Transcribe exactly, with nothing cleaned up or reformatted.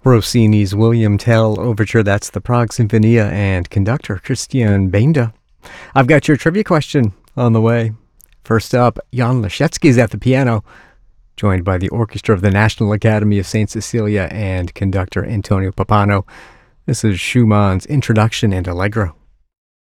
Rossini's William Tell Overture, that's the Prague Sinfonia, and conductor Christian Benda. I've got your trivia question on the way. First up, Jan Leschetski's at the piano, joined by the Orchestra of the National Academy of Saint Cecilia and conductor Antonio Pappano. This is Schumann's Introduction and Allegro.